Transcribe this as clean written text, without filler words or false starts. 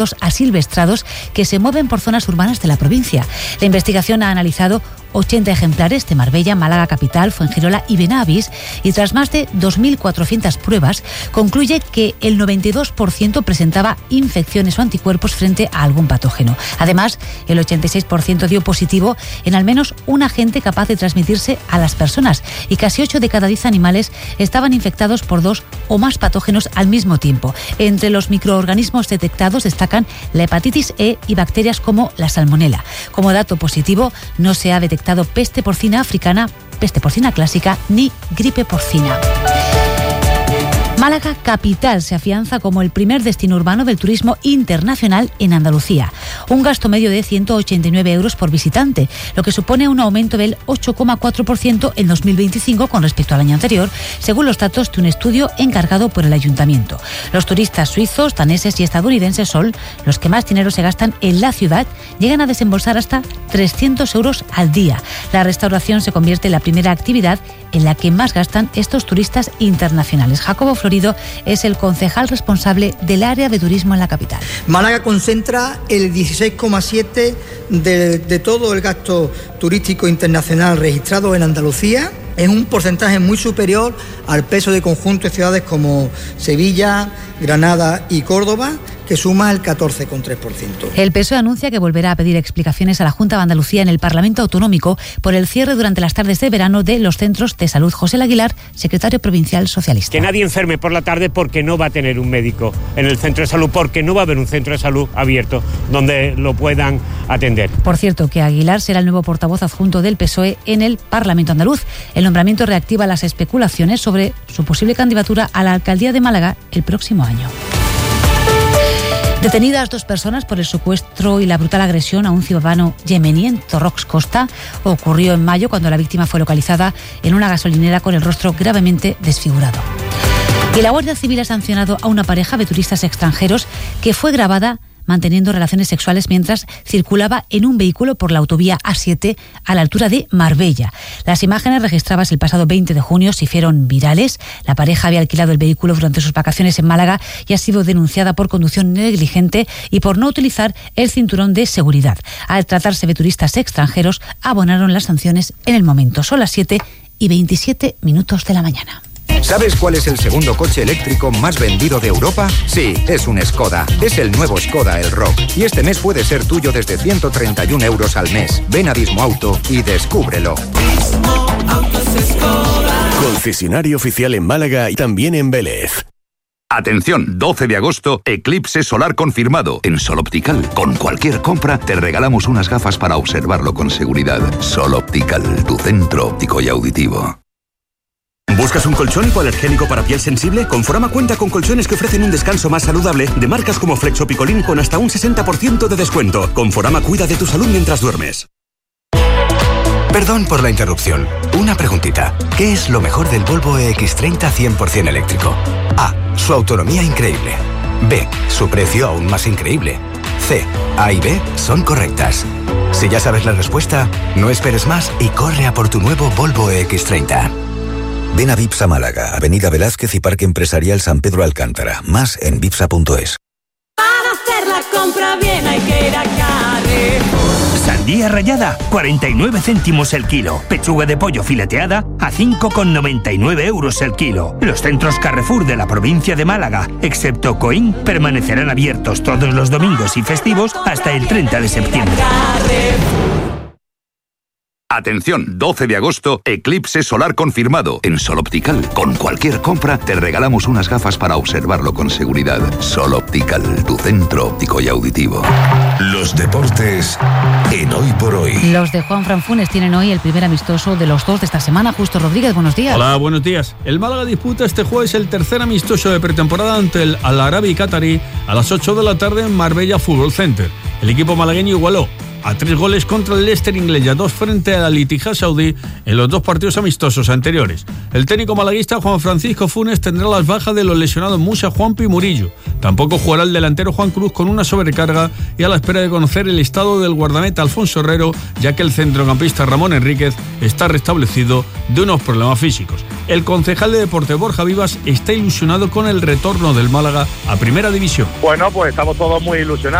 asilvestrados que se mueven por zonas urbanas de la provincia. La investigación ha analizado 80 ejemplares de Marbella, Málaga capital, Fuengirola y Benavís, y tras más de 2.400 pruebas concluye que el 92% presentaba infecciones o anticuerpos frente a algún patógeno. Además, el 86% dio positivo en al menos un agente capaz de transmitirse a las personas, y casi 8 de cada 10 animales estaban infectados por 2 o más patógenos al mismo tiempo. Entre los microorganismos detectados destacan la hepatitis E y bacterias como la salmonela. Como dato positivo, no se ha detectado peste porcina africana, peste porcina clásica ni gripe porcina. Málaga capital se afianza como el primer destino urbano del turismo internacional en Andalucía. Un gasto medio de 189 euros por visitante, lo que supone un aumento del 8,4% en 2025 con respecto al año anterior, según los datos de un estudio encargado por el Ayuntamiento. Los turistas suizos, daneses y estadounidenses son los que más dinero se gastan en la ciudad, llegan a desembolsar hasta 300 euros al día. La restauración se convierte en la primera actividad en la que más gastan estos turistas internacionales. Jacobo Florido es el concejal responsable del área de turismo en la capital. Málaga concentra el 16,7% de todo el gasto turístico internacional registrado en Andalucía. Es un porcentaje muy superior al peso de conjuntos de ciudades como Sevilla, Granada y Córdoba, que suma el 14,3%. El PSOE anuncia que volverá a pedir explicaciones a la Junta de Andalucía en el Parlamento Autonómico por el cierre durante las tardes de verano de los centros de salud. José Aguilar, secretario provincial socialista. Que nadie enferme por la tarde porque no va a tener un médico en el centro de salud, porque no va a haber un centro de salud abierto donde lo puedan atender. Por cierto, que Aguilar será el nuevo portavoz adjunto del PSOE en el Parlamento andaluz. El nombramiento reactiva las especulaciones sobre su posible candidatura a la alcaldía de Málaga el próximo año. Detenidas 2 personas por el secuestro y la brutal agresión a un ciudadano yemení en Torrox Costa. Ocurrió en mayo, cuando la víctima fue localizada en una gasolinera con el rostro gravemente desfigurado. Y la Guardia Civil ha sancionado a una pareja de turistas extranjeros que fue grabada manteniendo relaciones sexuales mientras circulaba en un vehículo por la autovía A7 a la altura de Marbella. Las imágenes registradas el pasado 20 de junio se hicieron virales. La pareja había alquilado el vehículo durante sus vacaciones en Málaga y ha sido denunciada por conducción negligente y por no utilizar el cinturón de seguridad. Al tratarse de turistas extranjeros, abonaron las sanciones en el momento. Son las 7:27 de la mañana. ¿Sabes cuál es el segundo coche eléctrico más vendido de Europa? Sí, es un Skoda. Es el nuevo Skoda Elroq. Y este mes puede ser tuyo desde 131 euros al mes. Ven a Dismo Auto y descúbrelo. Dismo Autos Skoda. Concesionario oficial en Málaga y también en Vélez. Atención, 12 de agosto, eclipse solar confirmado. En Sol Optical, con cualquier compra, te regalamos unas gafas para observarlo con seguridad. Sol Optical, tu centro óptico y auditivo. ¿Buscas un colchón hipoalergénico para piel sensible? Conforama cuenta con colchones que ofrecen un descanso más saludable de marcas como Flexo Picolín con hasta un 60% de descuento. Conforama cuida de tu salud mientras duermes. Perdón por la interrupción. Una preguntita. ¿Qué es lo mejor del Volvo EX30 100% eléctrico? A. Su autonomía increíble. B. Su precio aún más increíble. C. A y B son correctas. Si ya sabes la respuesta, no esperes más y corre a por tu nuevo Volvo EX30. Ven a Vipsa Málaga, Avenida Velázquez y Parque Empresarial San Pedro Alcántara. Más en vipsa.es. Para hacer la compra bien hay que ir a Carrefour. Sandía rallada, 49 céntimos el kilo. Pechuga de pollo fileteada, a 5,99 euros el kilo. Los centros Carrefour de la provincia de Málaga, excepto Coín, permanecerán abiertos todos los domingos y festivos hasta el 30 de septiembre. Atención, 12 de agosto, eclipse solar confirmado. En Sol Optical, con cualquier compra, te regalamos unas gafas para observarlo con seguridad. Sol Optical, tu centro óptico y auditivo. Los deportes en Hoy por Hoy. Los de Juanfran Funes tienen hoy el primer amistoso de los 2 de esta semana. Justo Rodríguez, buenos días. Hola, buenos días. El Málaga disputa este jueves el tercer amistoso de pretemporada ante el Al Arabi Qatarí a las 8 de la tarde en Marbella Fútbol Center. El equipo malagueño igualó a 3 goles contra el Leicester inglés y a 2 frente al Al-Ittihad saudí en los 2 partidos amistosos anteriores. El técnico malaguista Juan Francisco Funes tendrá las bajas de los lesionados Musa, Juanpi y Murillo. Tampoco jugará el delantero Juan Cruz con una sobrecarga y a la espera de conocer el estado del guardameta Alfonso Herrero, ya que el centrocampista Ramón Enríquez está restablecido de unos problemas físicos. El concejal de Deporte Borja Vivas está ilusionado con el retorno del Málaga a Primera División. Bueno, pues estamos todos muy ilusionados.